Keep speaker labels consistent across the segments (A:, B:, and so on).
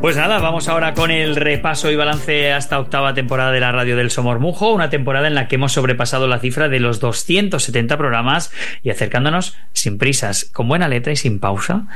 A: Pues nada, vamos ahora con el repaso y balance a esta octava temporada de la Radio del Somormujo, una temporada en la que hemos sobrepasado la cifra de los 270 programas y acercándonos sin prisas, con buena letra y sin pausa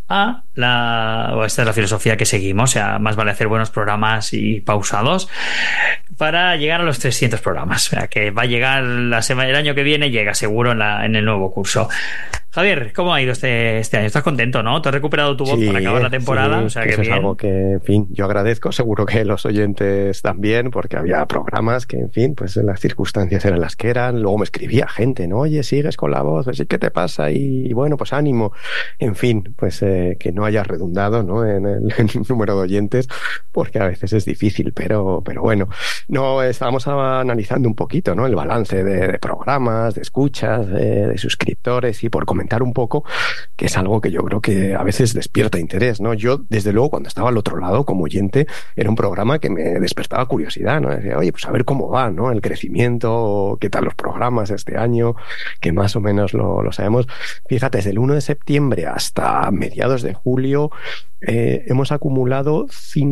A: esta es la filosofía que seguimos, o sea, más vale hacer buenos programas y pausados para llegar a los 300 programas, o sea, que va a llegar el año que viene, llega seguro en el nuevo curso. Javier, ¿cómo ha ido este año? ¿Estás contento, no? ¿Te has recuperado tu voz para acabar la temporada?
B: Sí,
A: o sea, que
B: eso
A: bien.
B: Es algo que, en fin, yo agradezco. Seguro que los oyentes también, porque había programas que, en fin, pues las circunstancias eran las que eran. Luego me escribía gente, ¿no? Oye, sigues con la voz, ¿qué te pasa? Y bueno, pues ánimo. En fin, pues que no haya redundado, ¿no? En el número de oyentes, porque a veces es difícil, pero bueno. No, estábamos analizando un poquito, ¿no? El balance de programas, de escuchas, de suscriptores y por comentar un poco, que es algo que yo creo que a veces despierta interés, ¿no? Yo, desde luego, cuando estaba al otro lado como oyente, era un programa que me despertaba curiosidad, ¿no? Decía, oye, pues a ver cómo va, ¿no? El crecimiento, qué tal los programas este año, que más o menos lo sabemos. Fíjate, desde el 1 de septiembre hasta mediados de julio hemos acumulado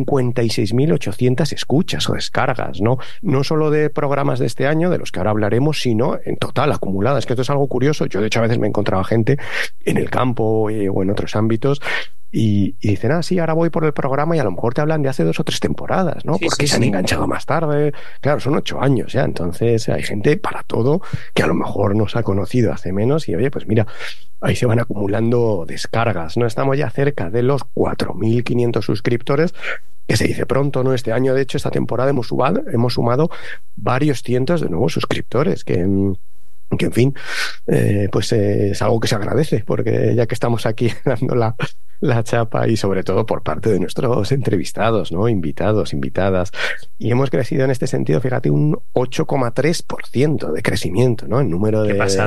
B: 56.800 escuchas o descargas, ¿no? No solo de programas de este año, de los que ahora hablaremos, sino en total, acumuladas, que esto es algo curioso. Yo, de hecho, a veces me encontraba gente en el campo o en otros ámbitos y dicen, sí, ahora voy por el programa y a lo mejor te hablan de hace 2 o 3 temporadas, ¿no? Porque se han enganchado más tarde. Claro, son 8 años ya, entonces hay gente para todo que a lo mejor nos ha conocido hace menos y, oye, pues mira, ahí se van acumulando descargas, ¿no? Estamos ya cerca de los 4.500 suscriptores, que se dice pronto, ¿no? Este año, de hecho, esta temporada hemos sumado varios cientos de nuevos suscriptores, que en fin, pues es algo que se agradece, porque ya que estamos aquí dando la chapa y sobre todo por parte de nuestros entrevistados, ¿no? Invitados, invitadas. Y hemos crecido en este sentido, fíjate, un 8,3% de crecimiento, ¿no? En número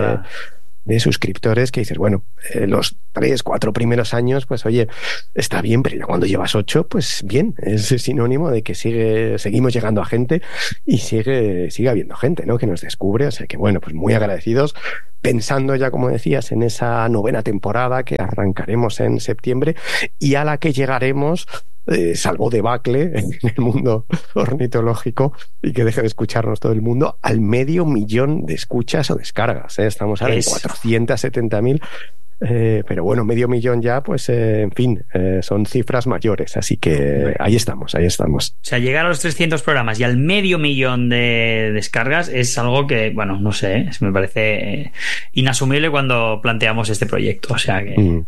B: de suscriptores, que dices, bueno, los 3, 4 primeros años, pues oye, está bien, pero ya cuando llevas 8, pues bien, es sinónimo de que seguimos llegando a gente y sigue habiendo gente, ¿no? Que nos descubre, o sea que bueno, pues muy agradecidos, pensando ya, como decías, en esa 9ª temporada que arrancaremos en septiembre y a la que llegaremos, salvo debacle en el mundo ornitológico y que deje de escucharnos todo el mundo, al 500.000 de escuchas o descargas, ¿eh? Estamos ahora en 470.000, pero bueno, 500.000 ya, pues en fin, son cifras mayores, así que ahí estamos. O
A: sea, llegar a los 300 programas y al 500.000 de descargas es algo que, bueno, no sé, me parece inasumible cuando planteamos este proyecto, o sea que...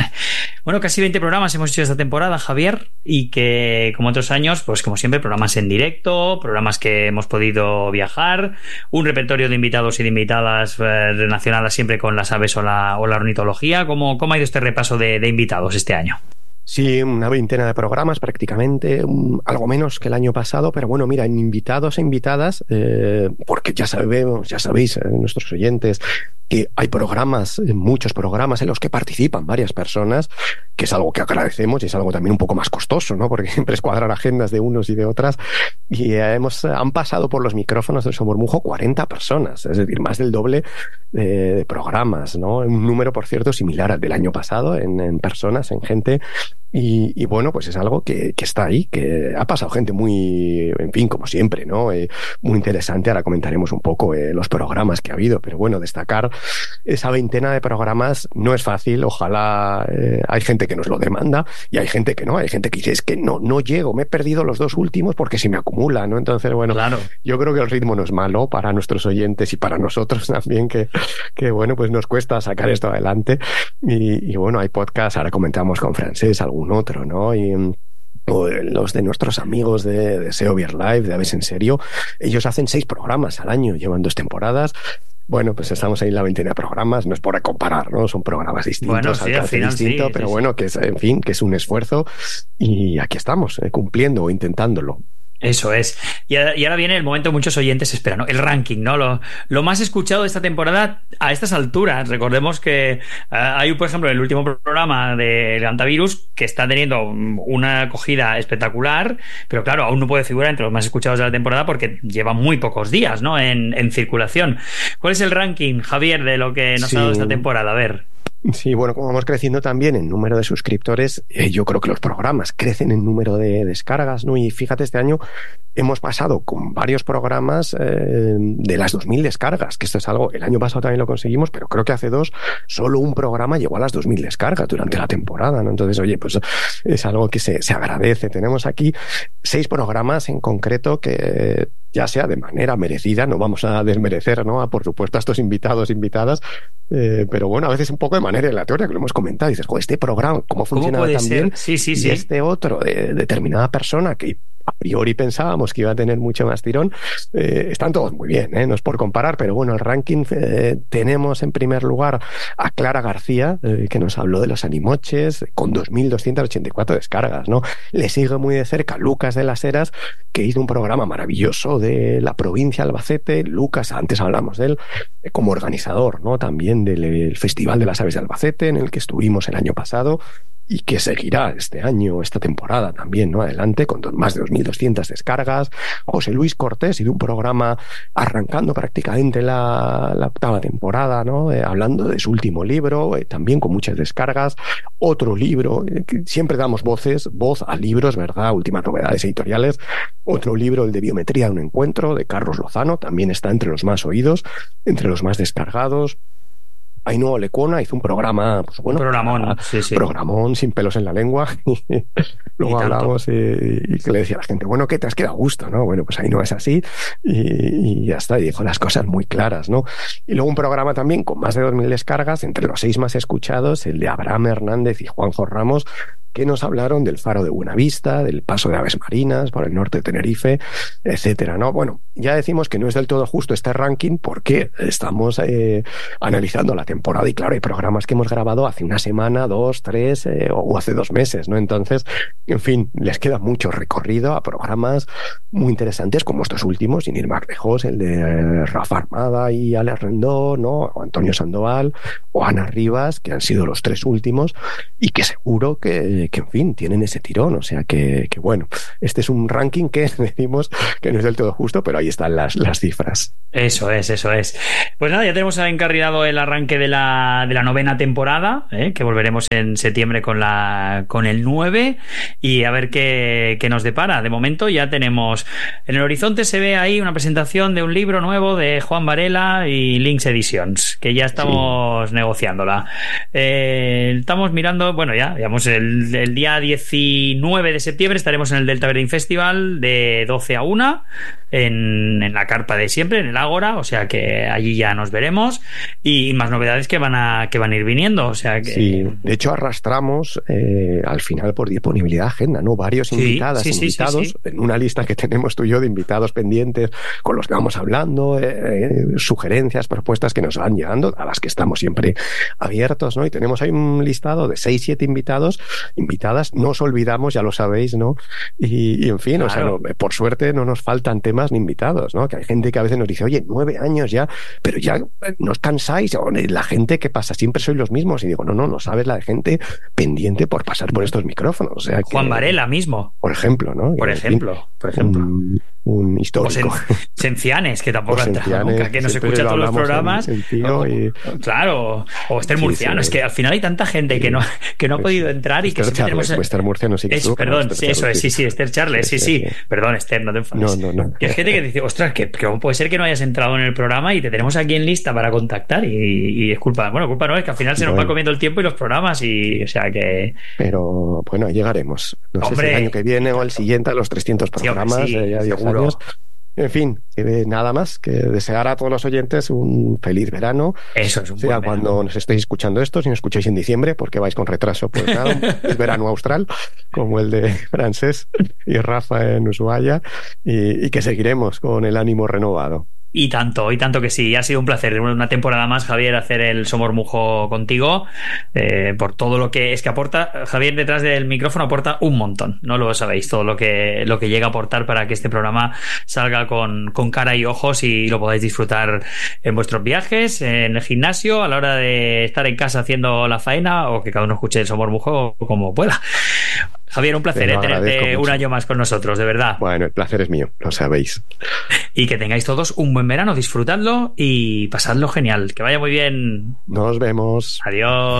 A: Bueno, casi 20 programas hemos hecho esta temporada, Javier, y que, como otros años, pues como siempre, programas en directo, programas que hemos podido viajar, un repertorio de invitados y de invitadas relacionadas siempre con las aves o la ornitología. ¿Cómo ha ido este repaso de invitados este año?
B: Sí, una 20 de programas prácticamente, algo menos que el año pasado, pero bueno, mira, en invitados e invitadas, porque ya sabéis, nuestros oyentes, que hay programas, muchos programas en los que participan varias personas, que es algo que agradecemos y es algo también un poco más costoso, ¿no? Porque siempre es cuadrar agendas de unos y de otras, y han pasado por los micrófonos del Somormujo 40 personas, es decir, más del doble de programas, ¿no? Un número, por cierto, similar al del año pasado en personas, en gente. Y bueno, pues es algo que está ahí, que ha pasado gente muy, en fin, como siempre, ¿no? Muy interesante. Ahora comentaremos un poco los programas que ha habido, pero bueno, destacar esa 20 de programas no es fácil. Ojalá hay gente que nos lo demanda y hay gente que no. Hay gente que dice, es que no llego, me he perdido los 2 últimos porque se me acumula, ¿no? Entonces, bueno, claro, yo creo que el ritmo no es malo para nuestros oyentes y para nosotros también, que bueno, pues nos cuesta sacar esto adelante. Y bueno, hay podcasts, ahora comentamos con Francés, algún otro, ¿no? Y o los de nuestros amigos de SEO Beer Live, de Aves en Serio, ellos hacen 6 programas al año, llevan 2 temporadas. Bueno, pues estamos ahí en la 20 de programas, no es por comparar, ¿no? Son programas distintos,
A: bueno, sí,
B: alcance distinto, sí, pero sí, bueno, que es, en fin, que es un esfuerzo y aquí estamos, cumpliendo o intentándolo.
A: Eso es. Y ahora viene el momento que muchos oyentes esperan, ¿no? El ranking, ¿no? Lo más escuchado de esta temporada a estas alturas. Recordemos que hay, por ejemplo, el último programa de Antivirus que está teniendo una acogida espectacular, pero claro, aún no puede figurar entre los más escuchados de la temporada porque lleva muy pocos días, ¿no? En circulación. ¿Cuál es el ranking, Javier, de lo que nos ha dado esta temporada? A ver.
B: Sí, bueno, como vamos creciendo también en número de suscriptores, yo creo que los programas crecen en número de descargas, ¿no? Y fíjate, este año hemos pasado con varios programas de las 2000 descargas, que esto es algo, el año pasado también lo conseguimos, pero creo que hace 2, solo un programa llegó a las 2000 descargas durante la temporada, ¿no? Entonces, oye, pues es algo que se agradece. Tenemos aquí 6 programas en concreto que, ya sea de manera merecida, no vamos a desmerecer, ¿no? Por supuesto, a estos invitados, invitadas, pero bueno, a veces un poco de manera aleatoria, que lo hemos comentado, y dices, este programa, ¿cómo funciona tan bien?
A: Sí,
B: y
A: sí.
B: este otro de determinada persona que a priori pensábamos que iba a tener mucho más tirón, están todos muy bien, no es por comparar, pero bueno, el ranking tenemos en primer lugar a Clara García, que nos habló de los animoches, con 2.284 descargas, ¿no? Le sigue muy de cerca Lucas de las Heras, que hizo un programa maravilloso de la provincia de Albacete. Lucas, antes hablamos de él, como organizador, ¿no? También del Festival de las Aves de Albacete, en el que estuvimos el año pasado, y que seguirá este año, esta temporada también, ¿no? Adelante, con más de 2.200 descargas. José Luis Cortés, y de un programa arrancando prácticamente la 8ª temporada, ¿no? Hablando de su último libro, también con muchas descargas. Otro libro, siempre damos voz a libros, ¿verdad? Últimas novedades editoriales. Otro libro, el de Biometría de un encuentro, de Carlos Lozano, también está entre los más oídos, entre los más descargados. Ainhoa Lecuona hizo un programa, pues bueno,
A: programón,
B: programón sin pelos en la lengua. Luego hablamos y que le decía a la gente, bueno, ¿qué te has quedado a gusto, no? Bueno, pues Ainhoa es así y ya está, y dijo las cosas muy claras, ¿no? Y luego un programa también con más de 2.000 descargas, entre los 6 más escuchados, el de Abraham Hernández y Juanjo Ramos, que nos hablaron del Faro de Buenavista, del paso de aves marinas por el norte de Tenerife, etcétera, ¿no? Bueno, ya decimos que no es del todo justo este ranking porque estamos analizando la temporada y claro, hay programas que hemos grabado hace una semana, 2, 3 o hace 2 meses, ¿no? Entonces, en fin, les queda mucho recorrido a programas muy interesantes como estos últimos, sin ir más lejos, el de Rafa Armada y Alex Rendón, ¿no? O Antonio Sandoval o Ana Rivas, que han sido los 3 últimos y que seguro que en fin, tienen ese tirón, o sea que bueno, este es un ranking que decimos que no es del todo justo, pero ahí están las cifras.
A: Eso es. Pues nada, ya tenemos encarrilado el arranque de la 9ª temporada, que volveremos en septiembre con el 9 y a ver qué nos depara. De momento ya tenemos, en el horizonte se ve ahí una presentación de un libro nuevo de Juan Varela y Links Editions, que ya estamos negociándola. Estamos mirando, bueno, ya digamos el día 19 de septiembre estaremos en el Delta Verdín Festival de 12 a 1 en la carpa de siempre, en el Ágora, o sea que allí ya nos veremos y más novedades que van a ir viniendo, o sea que... Sí,
B: de hecho arrastramos al final por disponibilidad de agenda, ¿no? Varios invitados en una lista que tenemos tú y yo de invitados pendientes con los que vamos hablando, sugerencias, propuestas que nos van llegando, a las que estamos siempre abiertos, ¿no? Y tenemos ahí un listado de 6-7 invitadas, no os olvidamos, ya lo sabéis, ¿no? Y en fin, claro. O sea, no, por suerte no nos faltan temas ni invitados, ¿no? Que hay gente que a veces nos dice, oye, 9 años ya, pero ya no os cansáis, o la gente que pasa, siempre sois los mismos, y digo, no sabes la de gente pendiente por pasar por estos micrófonos, o sea que,
A: Juan Varela mismo.
B: Por ejemplo, ¿no?
A: Por ejemplo.
B: Un histórico.
A: O Sencianes, que tampoco ha entrado nunca, que nos escucha todos los programas. Claro, o Esther Murciano, es que al final hay tanta gente que no ha podido entrar y que siempre tenemos...
B: Esther Murciano sí que
A: eso, perdón, eso es, sí, Esther Charles, sí. Perdón, Esther, no te enfades.
B: No.
A: Que hay gente que dice, ostras, que puede ser que no hayas entrado en el programa y te tenemos aquí en lista para contactar y es culpa no, es que al final se nos va comiendo el tiempo y los programas y, o sea que...
B: Pero, bueno, llegaremos. No sé si el año que viene o el siguiente a los 300 programas, ya 10 años. En fin, nada más que desear a todos los oyentes un feliz verano.
A: Eso es un buen verano.
B: Cuando nos estéis escuchando esto, si nos escucháis en diciembre, porque vais con retraso, pues nada, un verano austral, como el de Francés y Rafa en Ushuaia, y que seguiremos con el ánimo renovado.
A: Y tanto que sí, ha sido un placer una temporada más, Javier, hacer el Somormujo contigo, por todo lo que es que aporta. Javier detrás del micrófono aporta un montón, no lo sabéis, todo lo que llega a aportar para que este programa salga con cara y ojos y lo podáis disfrutar en vuestros viajes, en el gimnasio, a la hora de estar en casa haciendo la faena o que cada uno escuche el Somormujo como pueda. Javier, un placer tenerte un año más con nosotros, de verdad.
B: Bueno, el placer es mío, lo sabéis.
A: Y que tengáis todos un buen verano, disfrutadlo y pasadlo genial. Que vaya muy bien.
B: Nos vemos.
A: Adiós.